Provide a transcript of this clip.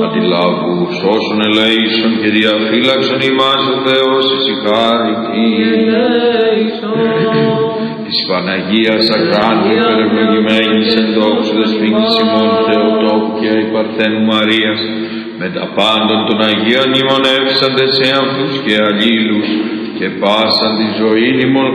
Αντιλάβου σώσον ελέησον και διαφύλαξον ημάς ο Θεός ησυχάρητη. Της Παναγίας Ακράντου υπερευλογημένης εν δόξου δεσποινής ημών Θεοτόκου και η Παρθένου Μαρίας, με τα πάντων των Αγίων ημωνεύσαντες σε αυτούς και αλλήλους και πάσαν τη ζωή ημών